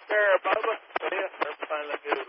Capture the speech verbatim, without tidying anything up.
Sure, Bubba. See ya. That's fine. Look good.